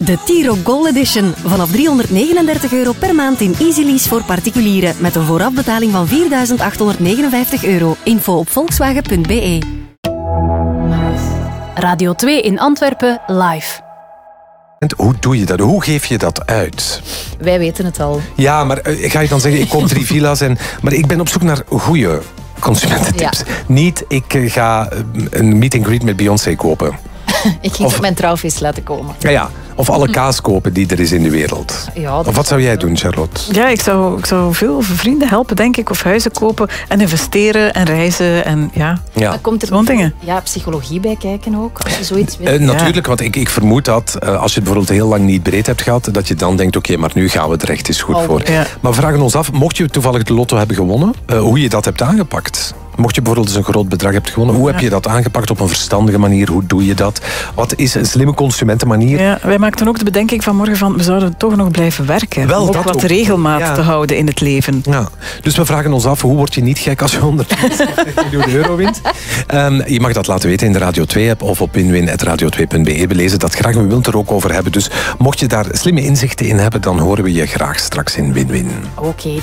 De T-Roc Gold Edition. Vanaf €339 per maand in EasyLease voor particulieren. Met een voorafbetaling van €4.859. Info op volkswagen.be. Radio 2 in Antwerpen live. Hoe doe je dat? Hoe geef je dat uit? Wij weten het al. Ja, maar ga je dan zeggen, ik koop 3 villa's maar ik ben op zoek naar goede consumententips. Ja. Niet, ik ga een meet and greet met Beyoncé kopen. Ik ging mijn trouwfeest laten komen. Ja. Of alle kaas kopen die er is in de wereld. Ja, of wat zou jij doen, Charlotte? Ja, ik zou veel vrienden helpen, denk ik. Of huizen kopen en investeren en reizen. En ja. Komt er zo'n dingen. Ja, psychologie bij kijken ook, als je zoiets weet. Natuurlijk, want ik vermoed dat als je het bijvoorbeeld heel lang niet breed hebt gehad, dat je dan denkt, oké, maar nu gaan we er echt eens goed voor. Ja. Maar we vragen ons af, mocht je toevallig de lotto hebben gewonnen, hoe je dat hebt aangepakt? Mocht je bijvoorbeeld eens een groot bedrag hebt gewonnen, hoe heb je dat aangepakt op een verstandige manier? Hoe doe je dat? Wat is een slimme consumentenmanier? Ja, wij maakten ook de bedenking vanmorgen van, we zouden toch nog blijven werken. Wel, om ook wat regelmaat te houden in het leven. Ja. Dus we vragen ons af, hoe word je niet gek als je 150 miljoen euro wint? Je mag dat laten weten in de Radio 2-app of op winwin@radio2.be. We lezen dat graag, we willen het er ook over hebben. Dus mocht je daar slimme inzichten in hebben, dan horen we je graag straks in Win-Win. Oké.